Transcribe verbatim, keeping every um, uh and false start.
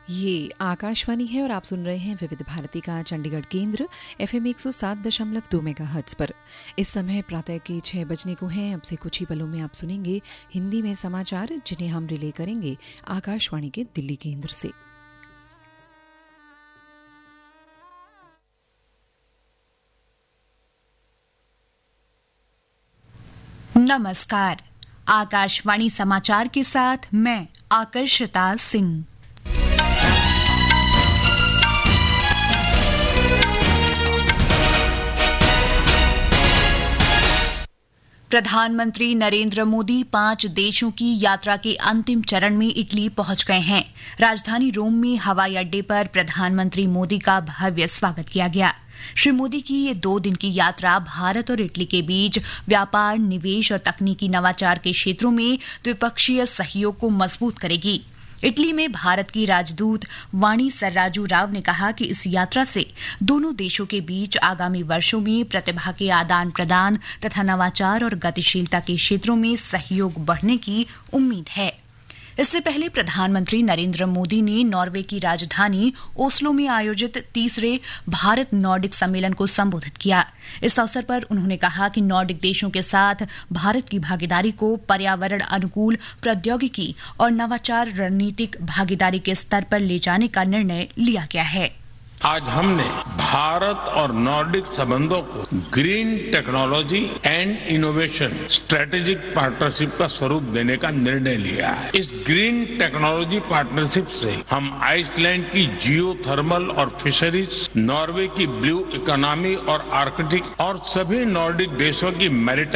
ये आकाशवाणी है और आप सुन रहे हैं विविध भारती का चंडीगढ़ केंद्र एफएम एक सौ सात दशमलव दो मेगाहर्ट्ज पर। इस समय प्रातः के छह बजने को हैं। अब से कुछ ही पलों में आप सुनेंगे हिंदी में समाचार, जिन्हें हम रिले करेंगे आकाशवाणी के दिल्ली केंद्र से। नमस्कार, आकाशवाणी समाचार के साथ मैं आकर्षिता सिंह। प्रधानमंत्री नरेंद्र मोदी पांच देशों की यात्रा के अंतिम चरण में इटली पहुंच गए हैं। राजधानी रोम में हवाई अड्डे पर प्रधानमंत्री मोदी का भव्य स्वागत किया गया। श्री मोदी की ये दो दिन की यात्रा भारत और इटली के बीच व्यापार, निवेश और तकनीकी नवाचार के क्षेत्रों में द्विपक्षीय सहयोग को मजबूत करेगी। इटली में भारत की राजदूत वाणी सर्राजू राव ने कहा कि इस यात्रा से दोनों देशों के बीच आगामी वर्षों में प्रतिभा के आदान प्रदान तथा नवाचार और गतिशीलता के क्षेत्रों में सहयोग बढ़ने की उम्मीद है। इससे पहले प्रधानमंत्री नरेंद्र मोदी ने नॉर्वे की राजधानी ओस्लो में आयोजित तीसरे भारत नॉर्डिक सम्मेलन को संबोधित किया। इस अवसर पर उन्होंने कहा कि नॉर्डिक देशों के साथ भारत की भागीदारी को पर्यावरण अनुकूल प्रौद्योगिकी और नवाचार रणनीतिक भागीदारी के स्तर पर ले जाने का निर्णय लिया गया है। आज हमने भारत और नॉर्डिक संबंधों को green technology and innovation strategic partnership का स्वरूप देने का निर्णय लिया है। इस ग्रीन टेक्नोलॉजी पार्टनरशिप से हम आइसलैंड की जियो थर्मल और फिशरीज, नॉर्वे की ब्लू इकोनॉमी और आर्कटिक और सभी नॉर्डिक देशों की मैरिटाइम